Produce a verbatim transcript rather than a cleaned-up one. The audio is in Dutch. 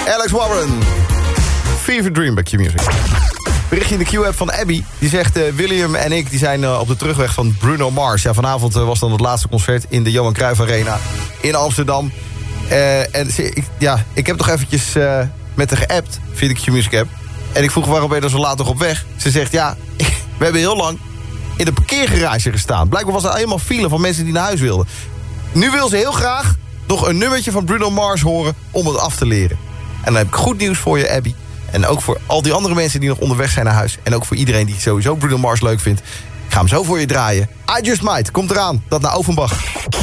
Alex Warren. Fever Dream bij Q-Music. Berichtje in de Q-app van Abby. Die zegt, uh, William en ik die zijn uh, op de terugweg van Bruno Mars. Ja, vanavond uh, was dan het laatste concert in de Johan Cruijff Arena in Amsterdam. Uh, en ze, ik, ja, ik heb toch eventjes uh, met haar geappt via de Q-Music app. En ik vroeg, waarom ben je dan zo laat nog op weg? Ze zegt, ja, we hebben heel lang in de parkeergarage gestaan. Blijkbaar was er helemaal file van mensen die naar huis wilden. Nu wil ze heel graag nog een nummertje van Bruno Mars horen om het af te leren. En dan heb ik goed nieuws voor je, Abby. En ook voor al die andere mensen die nog onderweg zijn naar huis. En ook voor iedereen die sowieso Bruno Mars leuk vindt. Ik ga hem zo voor je draaien. I Just Might komt eraan, dat naar Offenbach.